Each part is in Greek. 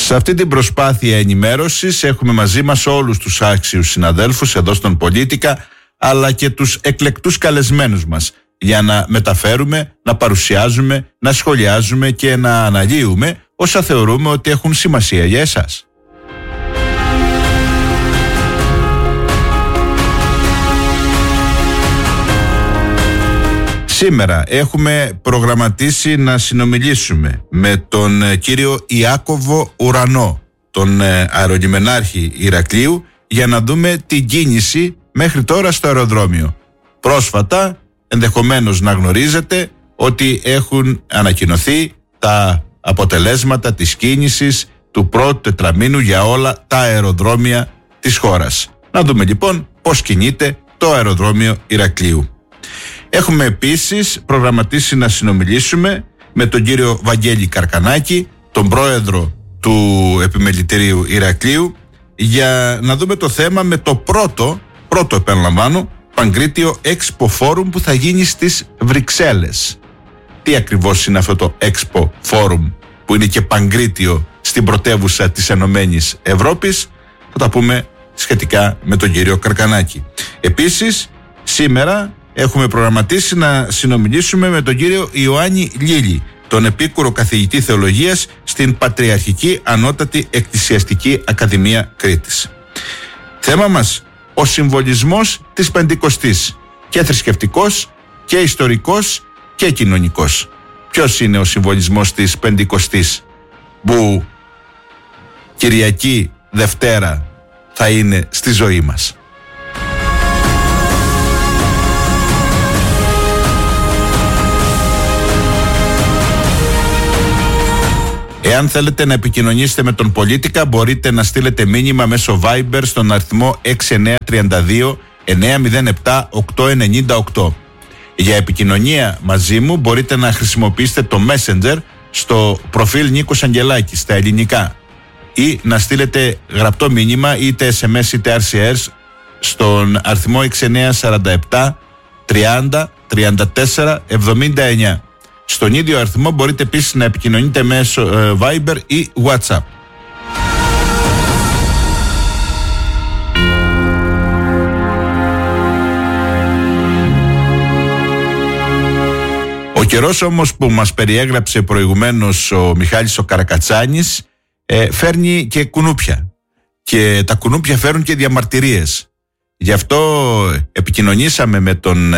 Σε αυτή την προσπάθεια ενημέρωσης έχουμε μαζί μας όλους τους άξιους συναδέλφους εδώ στον Πολίτικα, αλλά και τους εκλεκτούς καλεσμένους μας, για να μεταφέρουμε, να παρουσιάζουμε, να σχολιάζουμε και να αναλύουμε όσα θεωρούμε ότι έχουν σημασία για εσάς. Σήμερα έχουμε προγραμματίσει να συνομιλήσουμε με τον κύριο Ιάκωβο Ουρανό, τον αερολιμενάρχη Ηρακλείου, για να δούμε την κίνηση μέχρι τώρα στο αεροδρόμιο. Πρόσφατα, ενδεχομένως να γνωρίζετε ότι έχουν ανακοινωθεί τα αποτελέσματα της κίνησης του πρώτου τετραμήνου για όλα τα αεροδρόμια της χώρας. Να δούμε λοιπόν πώς κινείται το αεροδρόμιο Ηρακλείου. Έχουμε επίσης προγραμματίσει να συνομιλήσουμε με τον κύριο Βαγγέλη Καρκανάκη, τον πρόεδρο του Επιμελητηρίου Ηρακλείου, για να δούμε το θέμα με το πρώτο επαναλαμβάνω, Παγκρίτιο Expo Forum που θα γίνει στις Βρυξέλλες. Τι ακριβώς είναι αυτό το Expo Forum που είναι και Παγκρίτιο στην πρωτεύουσα της Ενωμένης Ευρώπης, θα τα πούμε σχετικά με τον κύριο Καρκανάκη. Επίσης, σήμερα έχουμε προγραμματίσει να συνομιλήσουμε με τον κύριο Ιωάννη Λίλη, τον επίκουρο καθηγητή θεολογίας στην Πατριαρχική Ανώτατη Εκκλησιαστική Ακαδημία Κρήτης. Θέμα μας, ο συμβολισμός της Πεντηκοστής, και θρησκευτικός και ιστορικός και κοινωνικός. Ποιος είναι ο συμβολισμός της Πεντηκοστής που Κυριακή Δευτέρα θα είναι στη ζωή μας? Εάν θέλετε να επικοινωνήσετε με τον Πολίτικα, μπορείτε να στείλετε μήνυμα μέσω Viber στον αριθμό 6932 907 898. Για επικοινωνία μαζί μου μπορείτε να χρησιμοποιήσετε το Messenger στο προφίλ Νίκος Αγγελάκης στα ελληνικά, ή να στείλετε γραπτό μήνυμα είτε SMS είτε RCS στον αριθμό 6947 30 34 79. Στον ίδιο αριθμό μπορείτε επίσης να επικοινωνείτε μέσω Viber ή WhatsApp. Ο καιρός όμως που μας περιέγραψε προηγουμένως ο Μιχάλης ο Καρακατσάνης φέρνει και κουνούπια, και τα κουνούπια φέρουν και διαμαρτυρίες. Γι' αυτό επικοινωνήσαμε με τον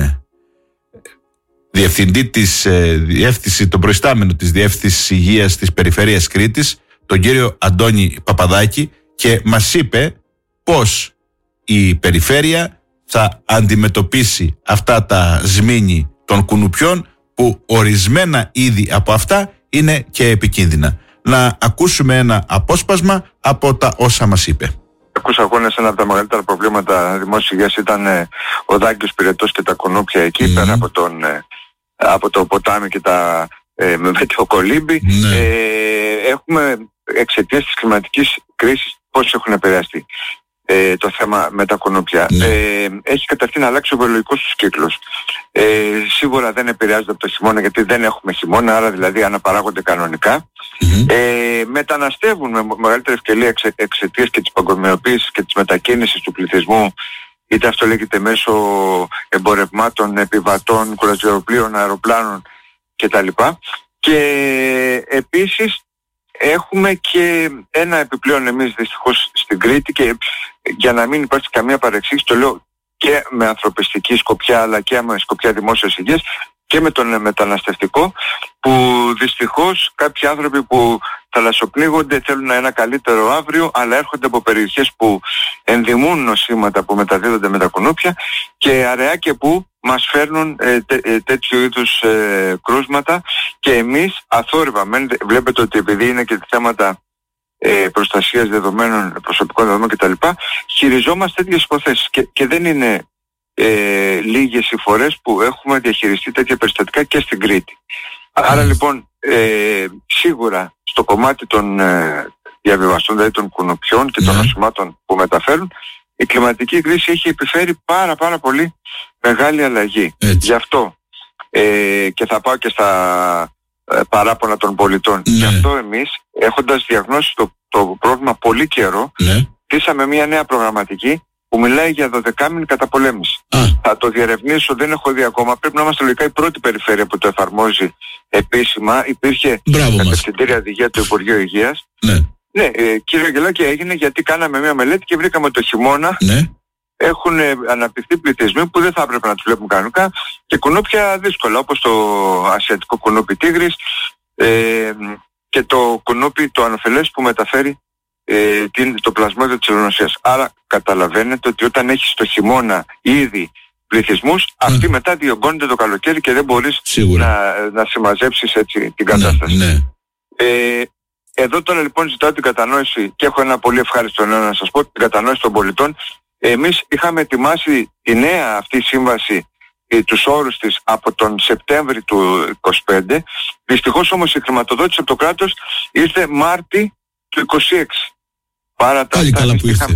διευθυντή της διεύθυνσης, τον προϊστάμενο της Διεύθυνσης Υγείας της Περιφέρειας Κρήτης, τον κύριο Αντώνη Παπαδάκη, και μας είπε πως η Περιφέρεια θα αντιμετωπίσει αυτά τα σμήνη των κουνουπιών, που ορισμένα είδη από αυτά είναι και επικίνδυνα. Να ακούσουμε ένα απόσπασμα από τα όσα μας είπε. Ακούσα αγώνες, ένα από τα μεγαλύτερα προβλήματα δημόσιας υγείας ήταν ο δάγκιος πυρετός και τα κουνούπια εκεί, πέρα από το ποτάμι και τα μετεοκολύμπη. Έχουμε εξαιτίας της κλιματικής κρίσης πώς έχουν επηρεαστεί το θέμα με τα κουνούπια. Έχει καταρχήν αλλάξει ο βιολογικός τους κύκλος. Σίγουρα δεν επηρεάζονται από το χειμώνα, γιατί δεν έχουμε χειμώνα, άρα δηλαδή αναπαράγονται κανονικά. Μεταναστεύουν με μεγαλύτερη ευκαιρία εξαιτίας και της παγκοσμιοποίησης και της μετακίνησης του πληθυσμού, είτε αυτό λέγεται μέσω εμπορευμάτων, επιβατών, κουραζιεροπλοίων, αεροπλάνων κτλ. Και επίσης έχουμε και ένα επιπλέον εμείς δυστυχώς στην Κρήτη, και για να μην υπάρξει καμία παρεξήγηση, το λέω και με ανθρωπιστική σκοπιά αλλά και με σκοπιά δημόσιας υγείας, και με τον μεταναστευτικό, που δυστυχώς κάποιοι άνθρωποι που θαλασσοπνίγονται θέλουν ένα καλύτερο αύριο, αλλά έρχονται από περιοχές που ενδημούν νοσήματα που μεταδίδονται με τα κουνούπια, και αραιά και που μας φέρνουν τέτοιου είδους κρούσματα, και εμείς αθόρυβα, βλέπετε ότι επειδή είναι και θέματα προστασίας δεδομένων, προσωπικών δεδομένων κτλ, χειριζόμαστε τέτοιες υποθέσεις, και δεν είναι λίγες οι φορές που έχουμε διαχειριστεί τέτοια περιστατικά και στην Κρήτη. Άρα λοιπόν σίγουρα στο κομμάτι των διαβιβαστών, δηλαδή των κουνουπιών και των νοσημάτων που μεταφέρουν, η κλιματική κρίση έχει επιφέρει πάρα πολύ μεγάλη αλλαγή. Γι' αυτό και θα πάω και στα παράπονα των πολιτών. Γι' αυτό εμείς έχοντας διαγνώσει το πρόβλημα πολύ καιρό, στήσαμε μια νέα προγραμματική που μιλάει για 12μηνη καταπολέμηση. Θα το διερευνήσω, δεν έχω δει ακόμα. Πρέπει να είμαστε λογικά η πρώτη περιφέρεια που το εφαρμόζει επίσημα. Υπήρχε κατευθυντήρια οδηγία του Υπουργείου Υγείας. Ναι, κύριε Αγγελάκη, έγινε γιατί κάναμε μια μελέτη και βρήκαμε το χειμώνα έχουν αναπτυχθεί πληθυσμοί που δεν θα έπρεπε να τους βλέπουν κανονικά και κουνούπια δύσκολα, όπως το ασιατικό κουνούπι τίγρης και το κουνούπι το ανοφελές που μεταφέρει το πλασμόδιο της ελονοσίας. Άρα καταλαβαίνετε ότι όταν έχεις το χειμώνα ήδη πληθυσμούς, αυτοί μετά διωγγώνονται το καλοκαίρι και δεν μπορείς να συμμαζέψεις έτσι την κατάσταση. Εδώ τώρα λοιπόν ζητάω την κατανόηση και έχω ένα πολύ ευχάριστο νέο να σας πω, την κατανόηση των πολιτών. Εμείς είχαμε ετοιμάσει τη νέα αυτή σύμβαση, τους όρους της από τον Σεπτέμβρη του 2025. Δυστυχώς όμως η χρηματοδότηση από το κράτος ήρθε Μάρτι του 2026. Παρά τα αυτά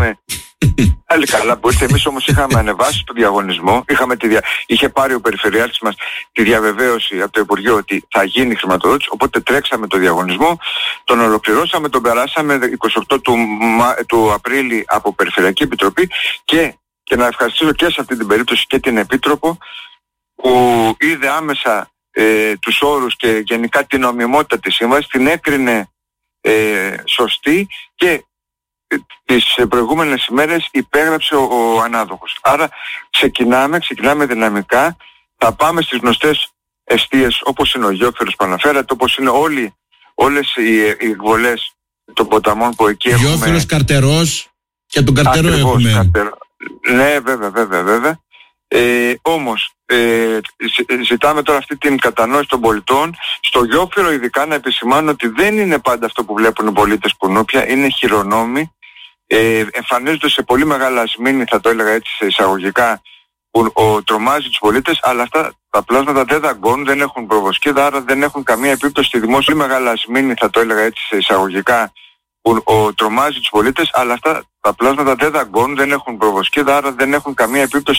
Άλλη καλά που ήρθε. Εμείς όμως είχαμε ανεβάσει το διαγωνισμό. Είχε πάρει ο Περιφερειάρχης μας τη διαβεβαίωση από το Υπουργείο ότι θα γίνει χρηματοδότηση. Οπότε τρέξαμε το διαγωνισμό, τον ολοκληρώσαμε, τον περάσαμε 28 του Απρίλη από Περιφερειακή Επιτροπή και να ευχαριστήσω και σε αυτή την περίπτωση και την Επίτροπο που είδε άμεσα τους όρους και γενικά την νομιμότητα της σύμβασης, την έκρινε σωστή και τις προηγούμενες ημέρες υπέγραψε ο ανάδοχος. Άρα ξεκινάμε δυναμικά, θα πάμε στις γνωστές εστίες όπως είναι ο Γιόφυρος που αναφέρατε, όπως είναι όλες οι εκβολές των ποταμών που εκεί έχουμε. Γιόφυρος, Καρτερός και τον Καρτερό έχουμε. Ναι, βέβαια. Όμως ζητάμε τώρα αυτή την κατανόηση των πολιτών. Στο Γιόφυρο ειδικά να επισημάνω ότι δεν είναι πάντα αυτό που βλέπουν οι πολίτες κουνούπια, είναι χειρονόμοι. Εμφανίζονται σε πολύ μεγάλα σμήνη, θα το έλεγα έτσι σε εισαγωγικά, που τρομάζει τους πολίτες, αλλά αυτά τα πλάσματα δεν δαγκώνουν, δεν έχουν προβοσκίδα, άρα δεν έχουν καμία επίπτωση στη δημόσια. Πολύ μεγάλα σμήνη, θα το έλεγα έτσι σε εισαγωγικά, που τρομάζει τους πολίτες, αλλά αυτά τα πλάσματα δεν δαγκώνουν, δεν έχουν προβοσκίδα, άρα δεν έχουν καμία επίπτωση